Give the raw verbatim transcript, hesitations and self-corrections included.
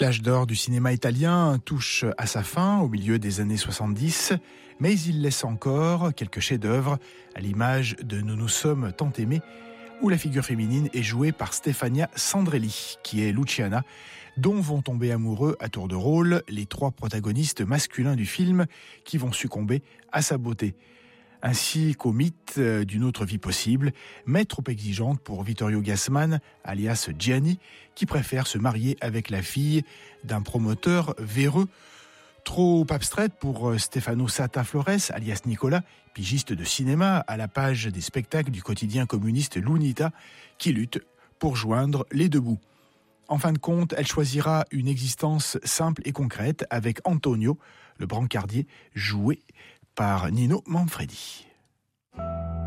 L'âge d'or du cinéma italien touche à sa fin au milieu des années soixante-dix, mais il laisse encore quelques chefs-d'œuvre, à l'image de Nous nous sommes tant aimés, où la figure féminine est jouée par Stefania Sandrelli, qui est Luciana, dont vont tomber amoureux à tour de rôle les trois protagonistes masculins du film qui vont succomber à sa beauté. Ainsi qu'au mythe d'une autre vie possible, mais trop exigeante pour Vittorio Gassman, alias Gianni, qui préfère se marier avec la fille d'un promoteur véreux. Trop abstraite pour Stefano Sata Flores, alias Nicolas, pigiste de cinéma à la page des spectacles du quotidien communiste L'Unità, qui lutte pour joindre les deux bouts. En fin de compte, elle choisira une existence simple et concrète avec Antonio, le brancardier joué par Nino Manfredi.